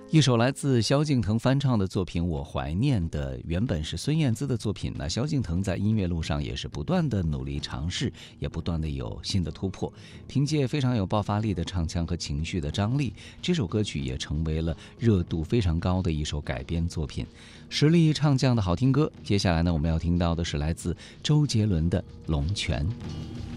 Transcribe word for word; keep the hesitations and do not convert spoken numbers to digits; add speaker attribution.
Speaker 1: 一首来自萧敬腾翻唱的作品《我怀念》的，原本是孙燕姿的作品。那萧敬腾在音乐路上也是不断的努力尝试，也不断的有新的突破。凭借非常有爆发力的唱腔和情绪的张力，这首歌曲也成为了热度非常高的一首改编作品。实力唱将的好听歌，接下来呢，我们要听到的是来自周杰伦的《龙泉》。